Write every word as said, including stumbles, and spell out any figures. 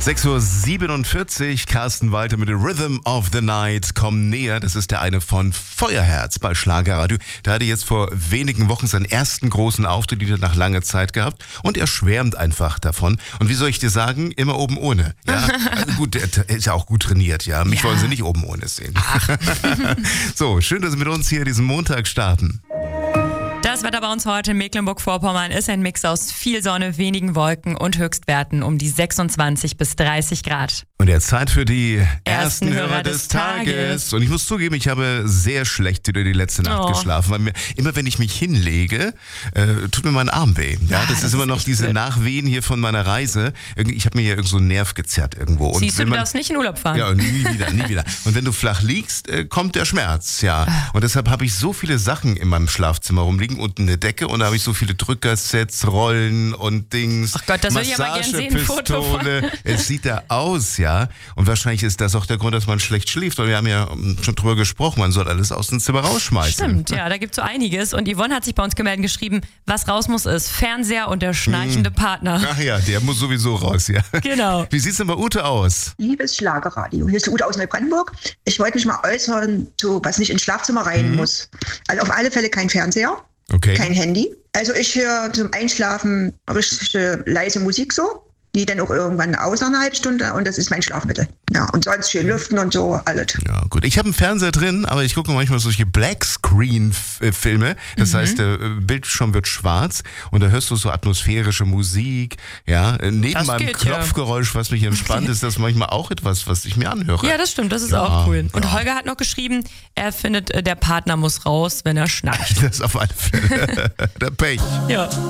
sechs Uhr siebenundvierzig, Carsten Walter mit The Rhythm of the Night, komm näher. Das ist der eine von Feuerherz bei Schlagerradio. Der hatte jetzt vor wenigen Wochen seinen ersten großen Auftritt wieder nach langer Zeit gehabt und er schwärmt einfach davon. Und wie soll ich dir sagen, immer oben ohne. Ja, also gut, er ist ja auch gut trainiert, ja. Mich Ja. wollen sie nicht oben ohne sehen. So, schön, dass Sie mit uns hier diesen Montag starten. Das Wetter bei uns heute in Mecklenburg-Vorpommern ist ein Mix aus viel Sonne, wenigen Wolken und Höchstwerten um die sechsundzwanzig bis dreißig Grad. Und jetzt Zeit für die ersten, Ersten Hörer, Hörer des des Tages. Tages. Und ich muss zugeben, ich habe sehr schlecht über die letzte Nacht Oh. geschlafen. Weil mir, immer wenn ich mich hinlege, äh, tut mir mein Arm weh. Ja, Ja, das, das ist immer ist noch echt diese blöd. Nachwehen hier von meiner Reise. Irgendwie- Ich habe mir hier irgend so einen Nerv gezerrt irgendwo. Und Siehst du, wenn du man- darfst nicht in Urlaub fahren. Ja, und nie wieder, nie wieder. Und wenn du flach liegst, äh, kommt der Schmerz, ja. Und deshalb habe ich so viele Sachen in meinem Schlafzimmer rumliegen und eine Decke und da habe ich so viele Drückersets, Rollen und Dings. Ach Gott, das will ich aber gern sehen, ein Foto von. Massagepistole. Es sieht da aus, ja. Und wahrscheinlich ist das auch der Grund, dass man schlecht schläft. Und wir haben ja ähm, schon drüber gesprochen, man soll alles aus dem Zimmer rausschmeißen. Stimmt, ja, da gibt's so einiges. Und Yvonne hat sich bei uns gemeldet und geschrieben, was raus muss ist Fernseher und der schnarchende Partner. Ach ja, der muss sowieso raus, ja. Genau. Wie sieht's denn bei Ute aus? Liebes Schlagerradio, hier ist die Ute aus Neubrandenburg. Ich wollte mich mal äußern, so was nicht ins Schlafzimmer rein muss. Also auf alle Fälle kein Fernseher, Okay. kein Handy. Also ich höre zum Einschlafen richtig äh, leise Musik so, die dann auch irgendwann aus nach einer halben Stunde und das ist mein Schlafmittel. Ja, und sonst schön lüften und so, alles. Ja, gut. Ich habe einen Fernseher drin, aber ich gucke manchmal solche Blackscreen-Filme. Das heißt, der äh, Bildschirm wird schwarz und da hörst du so atmosphärische Musik. Ja, Äh, neben Das meinem geht, ja. Klopfgeräusch, was mich entspannt, ist das manchmal auch etwas, was ich mir anhöre. Ja, das stimmt, das ist Ja, auch cool. Und ja. Holger hat noch geschrieben, er findet, äh, der Partner muss raus, wenn er schnarcht. Das auf alle Fälle. Der Pech. Ja.